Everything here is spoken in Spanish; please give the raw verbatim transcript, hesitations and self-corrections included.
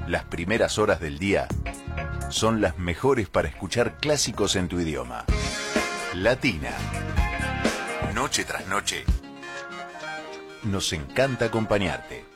Las primeras horas del día son las mejores para escuchar clásicos en tu idioma. Latina. Noche tras noche. Nos encanta acompañarte.